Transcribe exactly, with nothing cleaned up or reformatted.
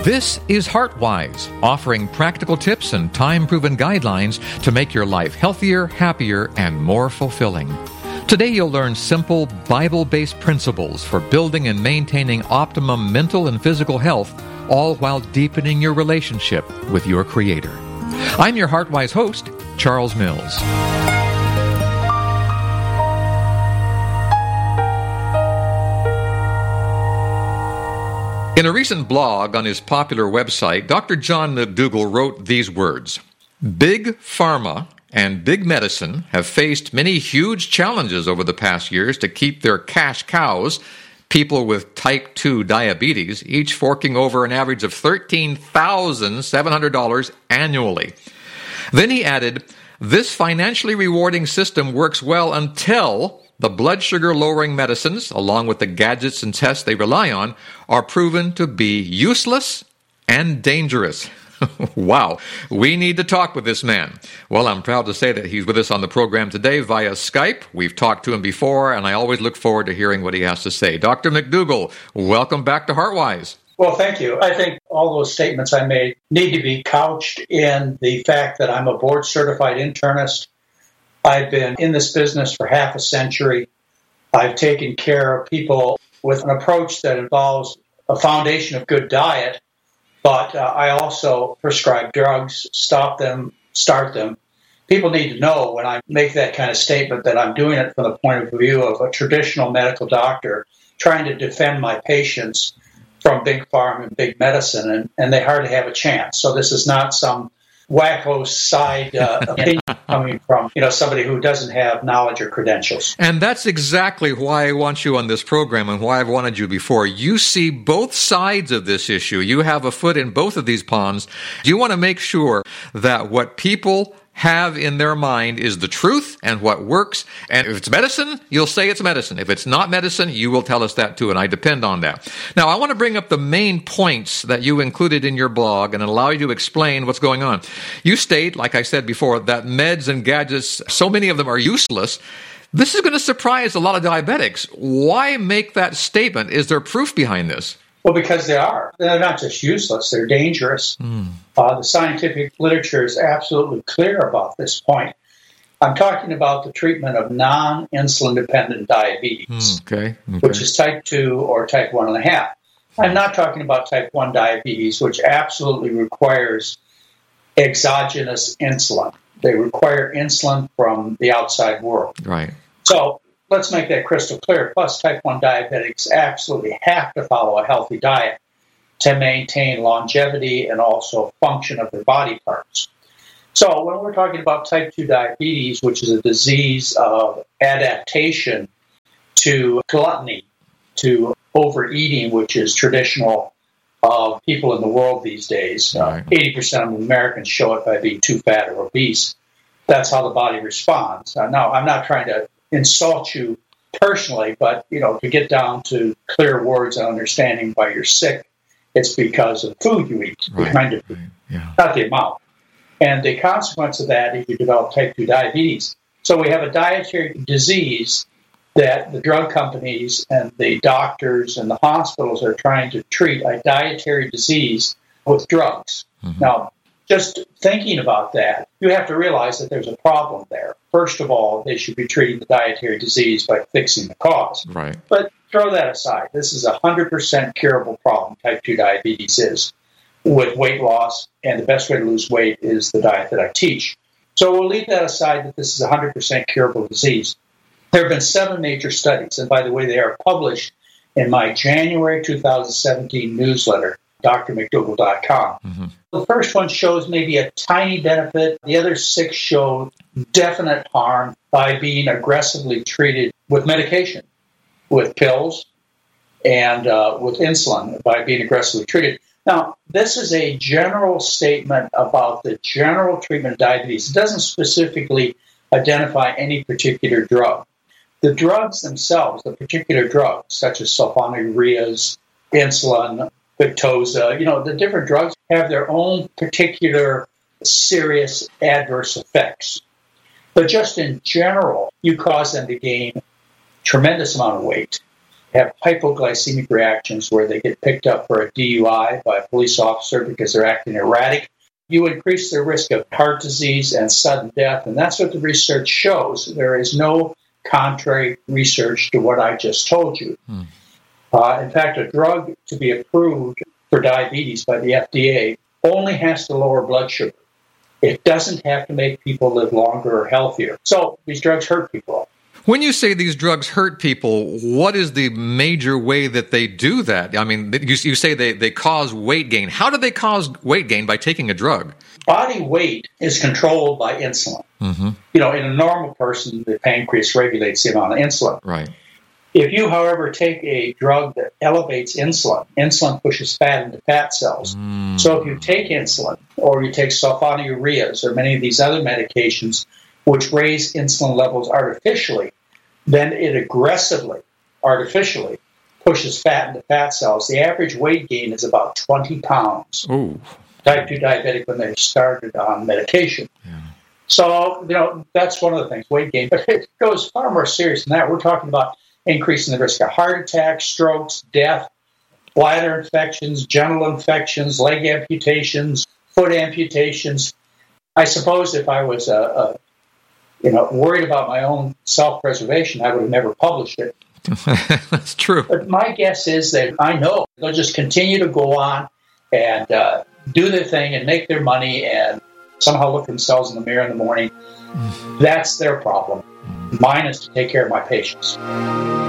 This is HeartWise, offering practical tips and time-proven guidelines to make your life healthier, happier, and more fulfilling. Today you'll learn simple, Bible-based principles for building and maintaining optimum mental and physical health, all while deepening your relationship with your Creator. I'm your HeartWise host, Charles Mills. In a recent blog on his popular website, Doctor John McDougall wrote these words: Big Pharma and Big Medicine have faced many huge challenges over the past years to keep their cash cows, people with type two diabetes, each forking over an average of thirteen thousand seven hundred dollars annually. Then he added, this financially rewarding system works well until the blood sugar-lowering medicines, along with the gadgets and tests they rely on, are proven to be useless and dangerous. Wow, we need to talk with this man. Well, I'm proud to say that he's with us on the program today via Skype. We've talked to him before, and I always look forward to hearing what he has to say. Doctor McDougall, welcome back to HeartWise. Well, thank you. I think all those statements I made need to be couched in the fact that I'm a board-certified internist. I've been in this business for half a century. I've taken care of people with an approach that involves a foundation of good diet, but uh, I also prescribe drugs, stop them, start them. People need to know when I make that kind of statement that I'm doing it from the point of view of a traditional medical doctor trying to defend my patients from big pharma and big medicine, and, and they hardly have a chance. So this is not some wacko side uh, opinion coming from, you know, somebody who doesn't have knowledge or credentials. And that's exactly why I want you on this program and why I've wanted you before. You see both sides of this issue. You have a foot in both of these ponds. You want to make sure that what people have in their mind is the truth and what works. And if it's medicine, you'll say it's medicine. If it's not medicine, you will tell us that too, and I depend on that. Now, I want to bring up the main points that you included in your blog and allow you to explain what's going on. You state, like I said before, that meds and gadgets, so many of them are useless. This is going to surprise a lot of diabetics. Why make that statement? Is there proof behind this? Well, because they are. They're not just useless, they're dangerous. Mm. Uh, the scientific literature is absolutely clear about this point. I'm talking about the treatment of non-insulin dependent diabetes, mm, okay, okay. which is type two or type one and a half. I'm not talking about type one diabetes, which absolutely requires exogenous insulin. They require insulin from the outside world. Right. So let's make that crystal clear. Plus, type one diabetics absolutely have to follow a healthy diet to maintain longevity and also function of their body parts. So when we're talking about type two diabetes, which is a disease of adaptation to gluttony, to overeating, which is traditional of people in the world these days, right. uh, eighty percent of Americans show it by being too fat or obese. That's how the body responds. Uh, now, I'm not trying to insult you personally, but, you know, to get down to clear words and understanding why you're sick, it's because of the food you eat, right. the kind of food, right. yeah. not the amount. And the consequence of that is you develop type two diabetes. So we have a dietary disease that the drug companies and the doctors and the hospitals are trying to treat, a dietary disease with drugs. Mm-hmm. Now, just thinking about that, you have to realize that there's a problem there. First of all, they should be treating the dietary disease by fixing the cause. Right. But throw that aside. This is a one hundred percent curable problem, type two diabetes is, with weight loss, and the best way to lose weight is the diet that I teach. So we'll leave that aside that this is a one hundred percent curable disease. There have been seven major studies, and by the way, they are published in my January two thousand seventeen newsletter, D R McDougall dot com. Mm-hmm. The first one shows maybe a tiny benefit. The other six show definite harm by being aggressively treated with medication, with pills, and uh, with insulin by being aggressively treated. Now, this is a general statement about the general treatment of diabetes. It doesn't specifically identify any particular drug. The drugs themselves, the particular drugs, such as sulfonylureas, insulin, Victoza, you know, the different drugs have their own particular serious adverse effects. But just in general, you cause them to gain tremendous amount of weight have hypoglycemic reactions where they get picked up for a D U I by a police officer because they're acting erratic. You increase their risk of heart disease and sudden death, and that's what the research shows. There is no contrary research to what I just told you. Hmm. Uh, in fact, a drug to be approved for diabetes by the F D A only has to lower blood sugar. It doesn't have to make people live longer or healthier. So these drugs hurt people. When you say these drugs hurt people, what is the major way that they do that? I mean, you, you say they, they cause weight gain. How do they cause weight gain by taking a drug? Body weight is controlled by insulin. Mm-hmm. You know, in a normal person, the pancreas regulates the amount of insulin. Right. If you, however, take a drug that elevates insulin, insulin pushes fat into fat cells. Mm. So if you take insulin, or you take sulfonylureas, or many of these other medications which raise insulin levels artificially, then it aggressively, artificially, pushes fat into fat cells. The average weight gain is about twenty pounds. Ooh. Type two diabetic when they started on medication. Yeah. So, you know, that's one of the things, weight gain. But it goes far more serious than that. We're talking about increasing the risk of heart attacks, strokes, death, bladder infections, genital infections, leg amputations, foot amputations. I suppose if I was a, a you know, worried about my own self-preservation, I would have never published it. That's true. But my guess is that I know they'll just continue to go on and uh, do their thing and make their money and somehow look themselves in the mirror in the morning. Mm-hmm. That's their problem. Mm-hmm. Mine is to take care of my patients.